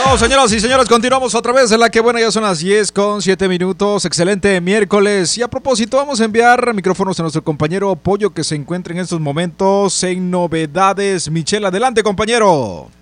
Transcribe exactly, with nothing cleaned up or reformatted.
Bueno, señoras y señores, continuamos otra vez en la que buena, ya son las diez con siete minutos. Excelente miércoles. Y a propósito, vamos a enviar micrófonos a nuestro compañero Pollo que se encuentra en estos momentos en Novedades Michelle. Adelante, compañero.